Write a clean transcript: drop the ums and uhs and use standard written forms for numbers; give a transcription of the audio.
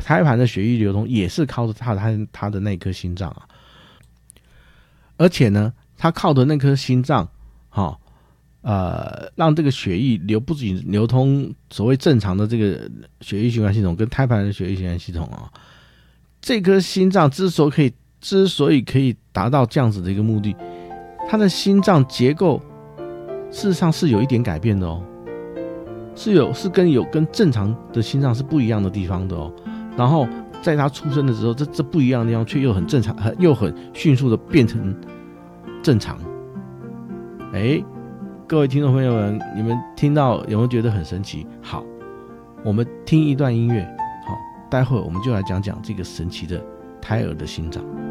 胎盘的血液流通也是靠着他的那颗心脏啊。而且呢，他靠的那颗心脏，让这个血液不仅流通所谓正常的这个血液循环系统跟胎盘的血液循环系统啊，这颗心脏之所以可以达到这样子的一个目的，它的心脏结构事实上是有一点改变的哦，是跟正常的心脏是不一样的地方的哦。然后在他出生的时候，这不一样的地方却又很正常，又很迅速的变成正常。各位听众朋友们，你们听到有没有觉得很神奇？好，我们听一段音乐，好，待会儿我们就来讲讲这个神奇的胎儿的心脏。